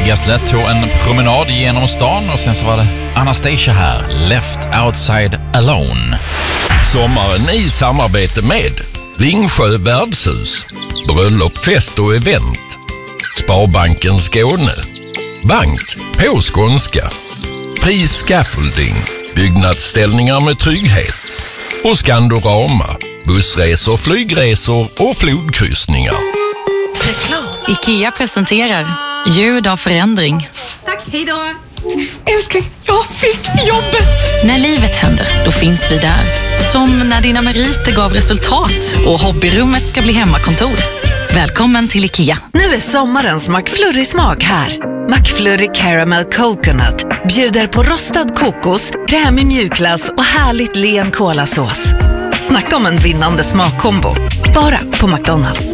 Gessle tog en promenad genom stan och sen så var det Anastasia här, Left Outside Alone. Sommaren i samarbete med Ringsjö värdshus, bröllop, fest och event, Sparbanken Skåne, bank på skånska, Fri Scaffolding, byggnadsställningar med trygghet och Skandorama, bussresor, flygresor och flodkryssningar. IKEA presenterar ljud av förändring. Tack, hej då! Älskling, jag fick jobbet! När livet händer, då finns vi där. Som när dina meriter gav resultat och hobbyrummet ska bli hemmakontor. Välkommen till IKEA. Nu är sommarens McFlurry-smak här. McFlurry Caramel Coconut bjuder på rostad kokos, krämig mjukglass och härligt len kolasås. Snacka om en vinnande smakkombo. Bara på McDonald's.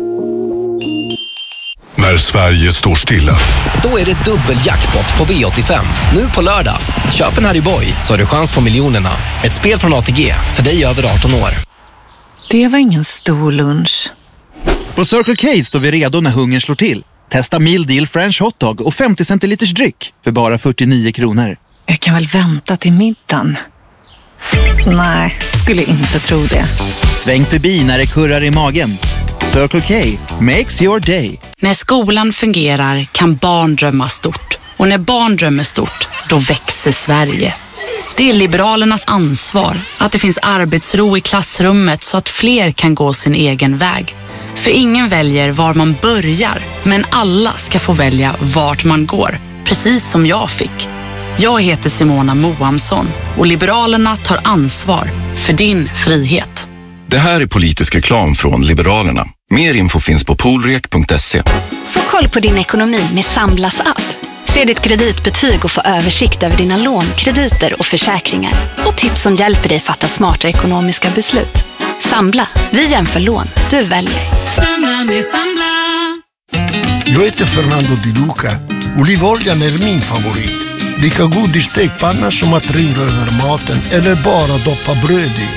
När Sverige står stilla. Då är det dubbeljackpot på V85. Nu på lördag. Köp en Harry Boy så har du chans på miljonerna. Ett spel från ATG för dig över 18 år. Det var ingen stor lunch. På Circle K står vi redo när hungern slår till. Testa Meal Deal French Hotdog och 50 centiliters dryck för bara 49 kronor. Jag kan väl vänta till middagen. Nej, skulle inte tro det. Sväng förbi när det kurrar i magen. Circle K makes your day. När skolan fungerar kan barn drömma stort. Och när barn drömmer stort, då växer Sverige. Det är Liberalernas ansvar att det finns arbetsro i klassrummet så att fler kan gå sin egen väg. För ingen väljer var man börjar, men alla ska få välja vart man går. Precis som jag fick. Jag heter Simona Moamsson och Liberalerna tar ansvar för din frihet. Det här är politisk reklam från Liberalerna. Mer info finns på poolrek.se. Få koll på din ekonomi med Samblas app. Se ditt kreditbetyg och få översikt över dina lån, krediter och försäkringar. Och tips som hjälper dig fatta smarta ekonomiska beslut. Sambla, vi jämför lån, du väljer. Samla med Sambla. Jag heter Fernando Di Luca. Olivoljan är min favorit. Lika god i stekpanna som att ringa över maten eller bara doppa bröd i.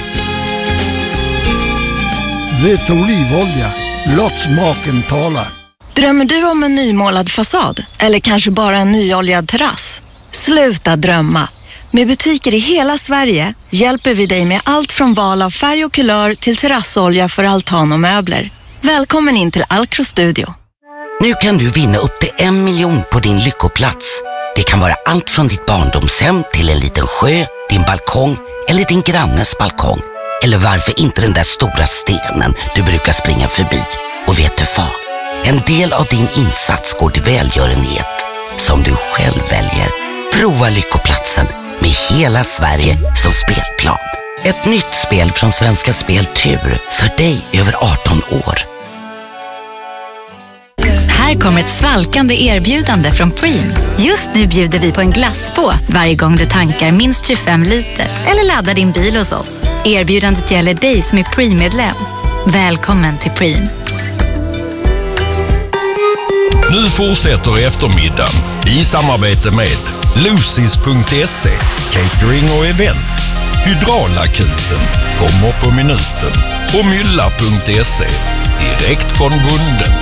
Zeta olivolja. Låt smaken tala. Drömmer du om en nymålad fasad? Eller kanske bara en nyoljad terrass? Sluta drömma. Med butiker i hela Sverige hjälper vi dig med allt från val av färg och kulör till terrassolja för altan och möbler. Välkommen in till Alcro Studio. Nu kan du vinna upp till 1 miljon på din lyckoplats. Det kan vara allt från ditt barndomshem till en liten sjö, din balkong eller din grannes balkong. Eller varför inte den där stora stenen du brukar springa förbi. Och vet du vad? En del av din insats går till välgörenhet som du själv väljer. Prova lyckoplatsen med hela Sverige som spelplan. Ett nytt spel från Svenska Spel Tur för dig över 18 år. Här kommer ett svalkande erbjudande från Preem. Just nu bjuder vi på en glassbåt varje gång du tankar minst 25 liter eller laddar din bil hos oss. Erbjudandet gäller dig som är Preem-medlem. Välkommen till Preem. Nu fortsätter eftermiddagen i samarbete med Lucis.se, catering och event, Hydraulakuten, kommer på minuten och Mylla.se, direkt från bunden.